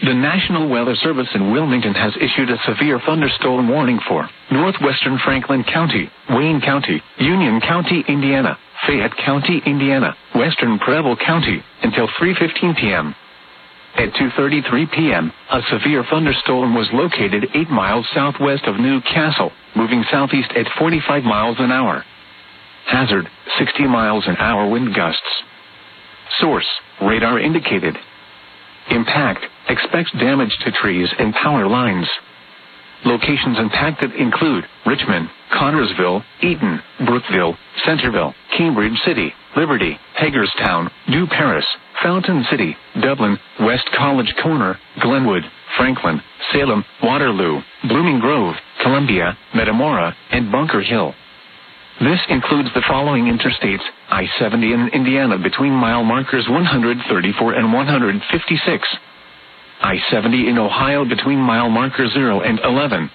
The National Weather Service in Wilmington has issued a severe thunderstorm warning for northwestern Franklin County, Wayne County, Union County, Indiana, Fayette County, Indiana, western Preble County, until 3:15 p.m. At 2:33 p.m., a severe thunderstorm was located 8 miles southwest of New Castle, moving southeast at 45 miles an hour. Hazard, 60 miles an hour wind gusts. Source, radar indicated. Impact, expects damage to trees and power lines. Locations impacted include Richmond, Connorsville, Eaton, Brookville, Centerville, Cambridge City, Liberty, Hagerstown, New Paris, Fountain City, Dublin, West College Corner, Glenwood, Franklin, Salem, Waterloo, Blooming Grove, Columbia, Metamora, and Bunker Hill. This includes the following interstates: I-70 in Indiana between mile markers 134 and 156. I-70 in Ohio between mile markers 0 and 11.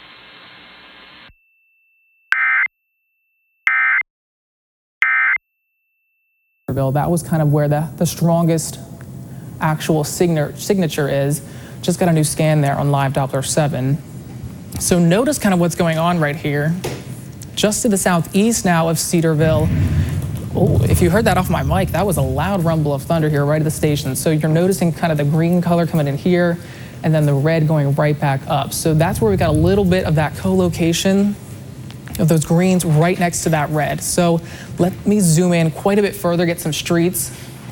That was kind of where the strongest actual signature is. Just got a new scan there on Live Doppler 7. So notice kind of what's going on right here. Just to the southeast now of Cedarville. Oh, if you heard that off my mic, that was a loud rumble of thunder here right at the station. So you're noticing kind of the green color coming in here and then the red going right back up. So that's where we got a little bit of that co-location of those greens right next to that red. So let me zoom in quite a bit further, get some streets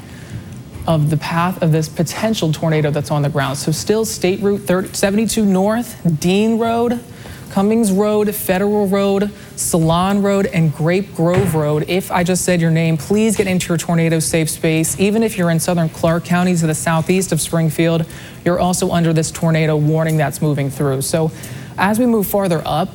of the path of this potential tornado that's on the ground. So still State Route 72 North, Dean Road, Cummings Road, Federal Road, Salon Road, and Grape Grove Road. If I just said your name, please get into your tornado safe space. Even if you're in southern Clark County to the southeast of Springfield, you're also under this tornado warning that's moving through. So as we move farther up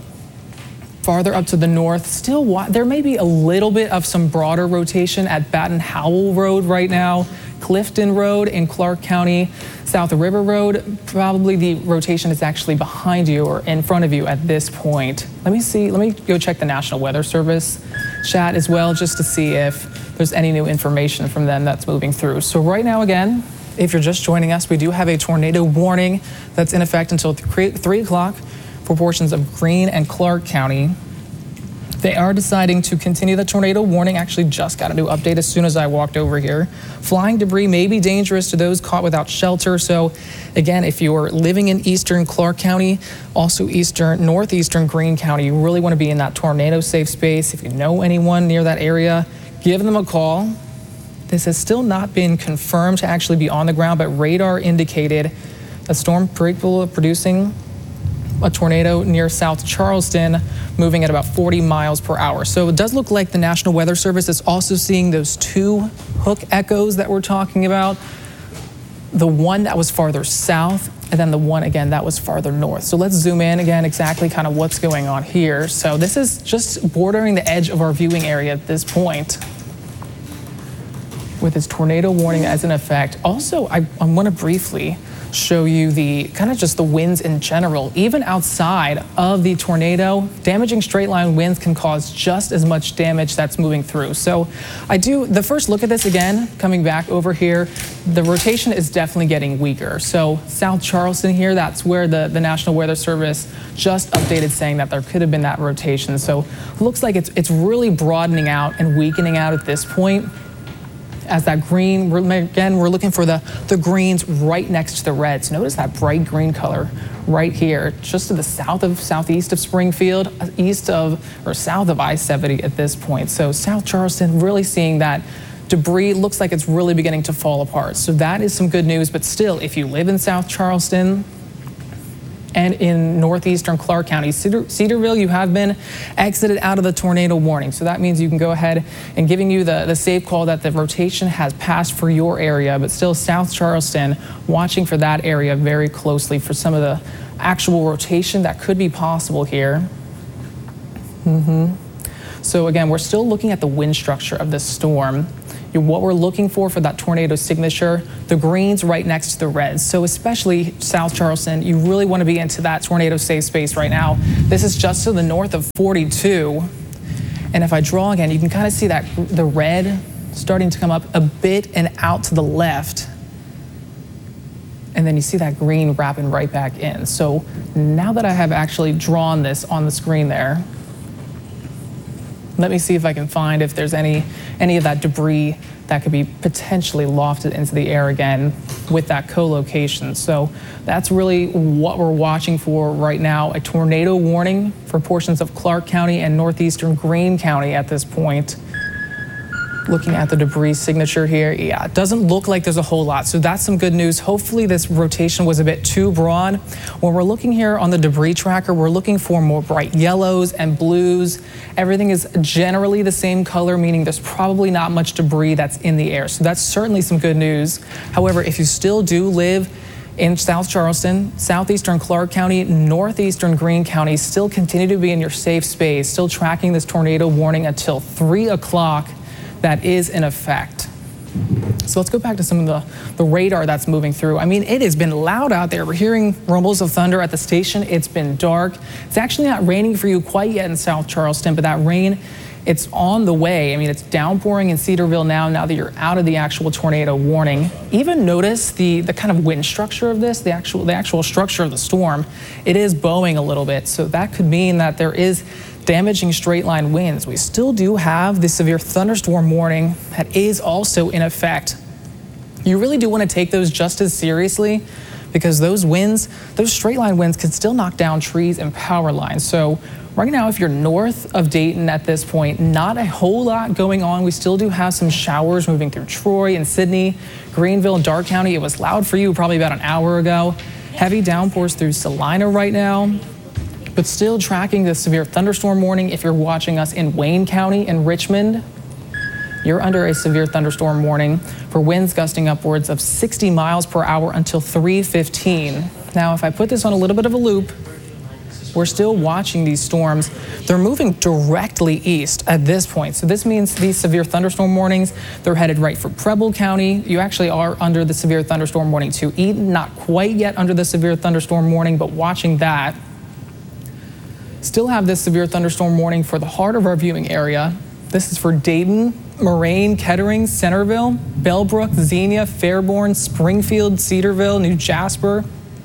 to the north, still there may be a little bit of some broader rotation at Batten Howell Road right now, Clifton Road in Clark County, South River Road. Probably the rotation is actually behind you or in front of you at this point. Let me go check the National Weather Service chat as well, just to see if there's any new information from them that's moving through. So right now, again, if you're just joining us, we do have a tornado warning that's in effect until 3 o'clock for portions of Greene and Clark County. They are deciding to continue the tornado warning. Actually just got a new update as soon as I walked over here. Flying debris may be dangerous to those caught without shelter. So again, if you're living in eastern Clark County, also northeastern Greene County, you really want to be in that tornado safe space. If you know anyone near that area, give them a call. This has still not been confirmed to actually be on the ground, but radar indicated a storm capable of producing a tornado near South Charleston, moving at about 40 miles per hour. So it does look like the National Weather Service is also seeing those two hook echoes that we're talking about. The one that was farther south, and then the one again that was farther north. So let's zoom in again, exactly kind of what's going on here. So this is just bordering the edge of our viewing area at this point, with this tornado warning as in effect. Also, I want to briefly show you the kind of just the winds in general. Even outside of the tornado, damaging straight line winds can cause just as much damage that's moving through. So the first look at this again, coming back over here, the rotation is definitely getting weaker. So South Charleston here, that's where the National Weather Service just updated saying that there could have been that rotation. So it looks like it's really broadening out and weakening out at this point. As that green, we're looking for the greens right next to the reds. Notice that bright green color right here, just to the southeast of Springfield, south of I-70 at this point. So South Charleston really seeing that debris. Looks like it's really beginning to fall apart. So that is some good news, but still, if you live in South Charleston and in northeastern Clark County, Cedarville, you have been exited out of the tornado warning. So that means you can go ahead and giving you the safe call that the rotation has passed for your area, but still South Charleston, watching for that area very closely for some of the actual rotation that could be possible here. So again, we're still looking at the wind structure of this storm. What we're looking for that tornado signature, the greens right next to the reds. So especially South Charleston, you really want to be into that tornado safe space right now. This is just to the north of 42. And if I draw again, you can kind of see that the red starting to come up a bit and out to the left. and then you see that green wrapping right back in. So now that I have actually drawn this on the screen there, let me see if I can find if there's any of that debris that could be potentially lofted into the air again with that co-location. So that's really what we're watching for right now, a tornado warning for portions of Clark County and northeastern Greene County at this point. Looking at the debris signature here, yeah, it doesn't look like there's a whole lot, so that's some good news. Hopefully this rotation was a bit too broad. When we're looking here on the debris tracker, we're looking for more bright yellows and blues. Everything is generally the same color, meaning there's probably not much debris that's in the air, so that's certainly some good news. However, if you still do live in South Charleston, southeastern Clark County, northeastern Greene County, still continue to be in your safe space, still tracking this tornado warning until 3 o'clock. That is in effect. So let's go back to some of the radar that's moving through. I mean, it has been loud out there. We're hearing rumbles of thunder at the station. It's been dark. It's actually not raining for you quite yet in South Charleston, but that rain, it's on the way. I mean, it's downpouring in Cedarville now that you're out of the actual tornado warning. Even notice the kind of wind structure of this, the actual structure of the storm. It is bowing a little bit, so that could mean that there is damaging straight line winds. We still do have the severe thunderstorm warning that is also in effect. You really do want to take those just as seriously because those winds, those straight line winds could still knock down trees and power lines. So right now, if you're north of Dayton at this point, not a whole lot going on. We still do have some showers moving through Troy and Sidney, Greenville, and Darke County. It was loud for you probably about an hour ago. Heavy downpours through Salina right now, but still tracking the severe thunderstorm warning. If you're watching us in Wayne County and Richmond, you're under a severe thunderstorm warning for winds gusting upwards of 60 miles per hour until 3:15. Now, if I put this on a little bit of a loop, we're still watching these storms. They're moving directly east at this point. So this means these severe thunderstorm warnings, they're headed right for Preble County. You actually are under the severe thunderstorm warning to Eaton, not quite yet under the severe thunderstorm warning, but watching that. Still have this severe thunderstorm warning for the heart of our viewing area. This is for Dayton, Moraine, Kettering, Centerville, Bellbrook, Xenia, Fairborn, Springfield, Cedarville, New Jasper,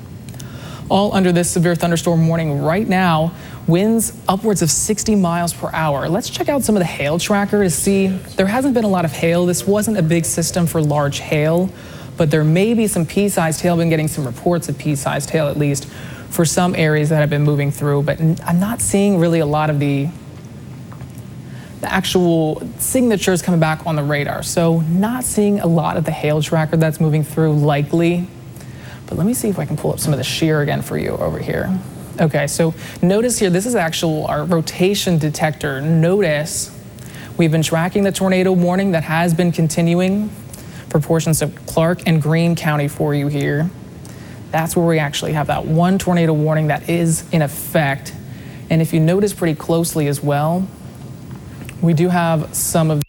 all under this severe thunderstorm warning right now. Winds upwards of 60 miles per hour. Let's check out some of the hail tracker to see. There hasn't been a lot of hail. This wasn't a big system for large hail, but there may be some pea-sized hail. I've been getting some reports of pea-sized hail at least for some areas that have been moving through, but I'm not seeing really a lot of the actual signatures coming back on the radar. So not seeing a lot of the hail tracker that's moving through likely, but let me see if I can pull up some of the shear again for you over here. Okay, so notice here, this is our rotation detector. Notice we've been tracking the tornado warning that has been continuing for portions of Clark and Greene County for you here. That's where we actually have that one tornado warning that is in effect. And if you notice pretty closely as well, we do have some of